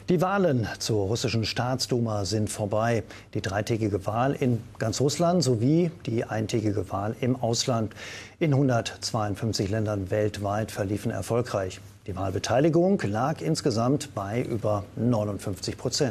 Die Wahlen zur russischen Staatsduma sind vorbei. Die dreitägige Wahl in ganz Russland sowie die eintägige Wahl im Ausland in 152 Ländern weltweit verliefen erfolgreich. Die Wahlbeteiligung lag insgesamt bei über 59%.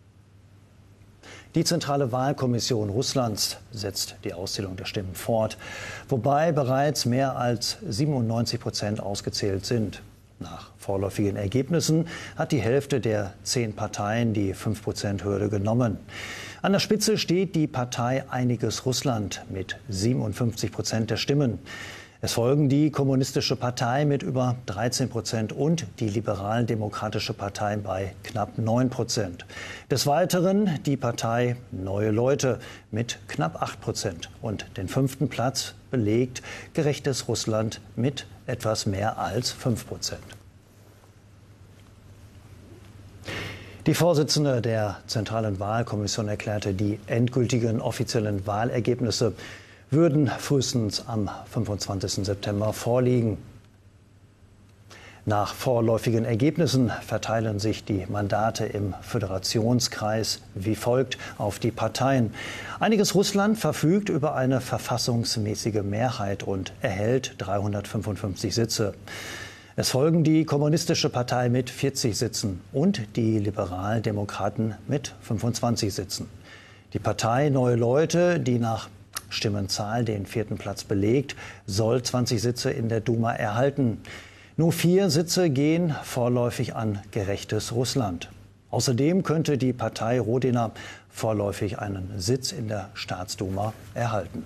Die Zentrale Wahlkommission Russlands setzt die Auszählung der Stimmen fort, wobei bereits mehr als 97% ausgezählt sind. Nach vorläufigen Ergebnissen hat die Hälfte der 10 Parteien die 5%-Hürde genommen. An der Spitze steht die Partei Einiges Russland mit 57% der Stimmen. Es folgen die Kommunistische Partei mit über 13% und die Liberal-Demokratische Partei bei knapp 9%. Des Weiteren die Partei Neue Leute mit knapp 8%. Und den 5. Platz belegt Gerechtes Russland mit etwas mehr als 5%. Die Vorsitzende der Zentralen Wahlkommission erklärte, die endgültigen offiziellen Wahlergebnisse würden frühestens am 25. September vorliegen. Nach vorläufigen Ergebnissen verteilen sich die Mandate im Föderationskreis wie folgt auf die Parteien. Einiges Russland verfügt über eine verfassungsmäßige Mehrheit und erhält 355 Sitze. Es folgen die Kommunistische Partei mit 40 Sitzen und die Liberaldemokraten mit 25 Sitzen. Die Partei Neue Leute, die nach Stimmenzahl den 4. Platz belegt, soll 20 Sitze in der Duma erhalten. Nur 4 Sitze gehen vorläufig an Gerechtes Russland. Außerdem könnte die Partei Rodina vorläufig einen Sitz in der Staatsduma erhalten.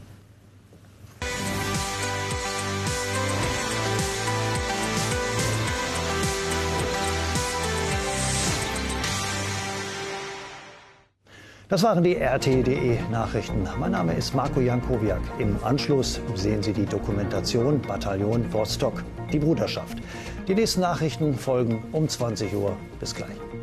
Das waren die RT.de Nachrichten. Mein Name ist Marco Jankowiak. Im Anschluss sehen Sie die Dokumentation Bataillon Vostok, die Bruderschaft. Die nächsten Nachrichten folgen um 20 Uhr. Bis gleich.